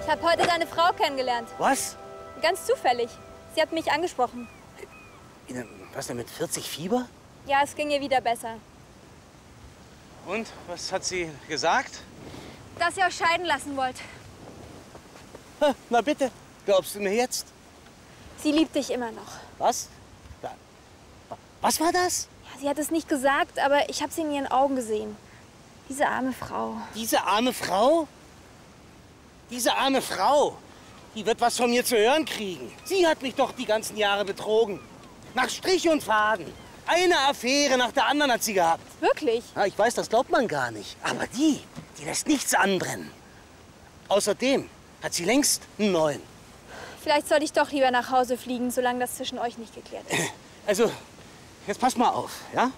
Ich habe heute deine Frau kennengelernt. Was? Ganz zufällig. Sie hat mich angesprochen. Was denn mit 40 Fieber? Ja, es ging ihr wieder besser. Und, was hat sie gesagt? Dass ihr euch scheiden lassen wollt. Na bitte, glaubst du mir jetzt? Sie liebt dich immer noch. Was? Was war das? Ja, sie hat es nicht gesagt, aber ich habe sie in ihren Augen gesehen. Diese arme Frau. Diese arme Frau? Diese arme Frau, die wird was von mir zu hören kriegen. Sie hat mich doch die ganzen Jahre betrogen. Nach Strich und Faden. Eine Affäre nach der anderen hat sie gehabt. Wirklich? Ja, ich weiß, das glaubt man gar nicht. Aber die lässt nichts anbrennen. Außerdem hat sie längst einen neuen. Vielleicht sollte ich doch lieber nach Hause fliegen, solange das zwischen euch nicht geklärt ist. Also, jetzt passt mal auf, ja?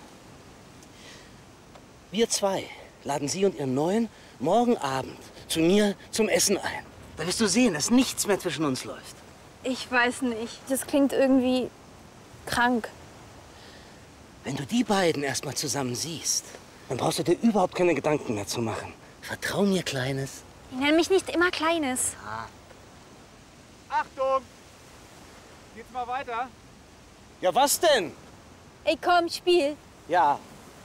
Wir zwei laden Sie und Ihren Neuen morgen Abend zu mir zum Essen ein. Da wirst du sehen, dass nichts mehr zwischen uns läuft. Ich weiß nicht. Das klingt irgendwie krank. Wenn du die beiden erst mal zusammen siehst, dann brauchst du dir überhaupt keine Gedanken mehr zu machen. Vertrau mir, Kleines. Ich nenne mich nicht immer Kleines. Achtung! Geht's mal weiter? Ja, was denn? Ey, komm, spiel. Ja.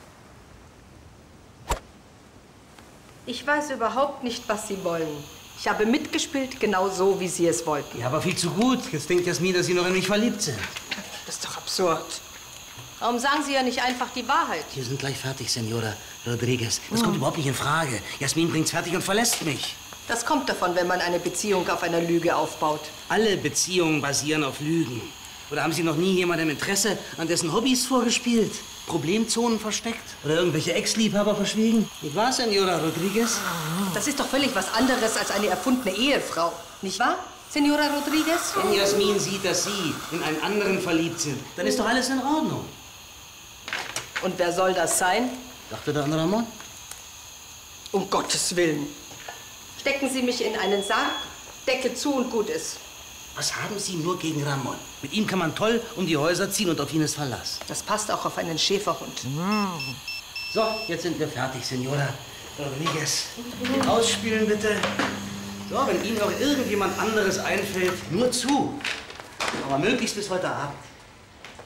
Ich weiß überhaupt nicht, was Sie wollen. Ich habe mitgespielt, genau so, wie Sie es wollten. Ja, aber viel zu gut. Jetzt denkt Jasmin, dass Sie noch in mich verliebt sind. Das ist doch absurd. Warum sagen Sie ja nicht einfach die Wahrheit? Wir sind gleich fertig, Senora Rodriguez. Das kommt überhaupt nicht in Frage. Jasmin bringt's fertig und verlässt mich. Das kommt davon, wenn man eine Beziehung auf einer Lüge aufbaut. Alle Beziehungen basieren auf Lügen. Oder haben Sie noch nie jemandem Interesse an dessen Hobbys vorgespielt? Problemzonen versteckt? Oder irgendwelche Ex-Liebhaber verschwiegen? Nicht wahr, Senora Rodriguez? Das ist doch völlig was anderes als eine erfundene Ehefrau. Nicht wahr, Senora Rodriguez? Wenn Jasmin sieht, dass Sie in einen anderen verliebt sind, dann ist doch alles in Ordnung. Und wer soll das sein? Dachte der an Ramon? Um Gottes Willen. Stecken Sie mich in einen Sarg, Deckel zu und gut ist. Was haben Sie nur gegen Ramon? Mit ihm kann man toll um die Häuser ziehen und auf ihn ist Verlass. Das passt auch auf einen Schäferhund. So, jetzt sind wir fertig, Senora Rodriguez. Ausspielen bitte. So, wenn Ihnen noch irgendjemand anderes einfällt, nur zu. Aber möglichst bis heute Abend.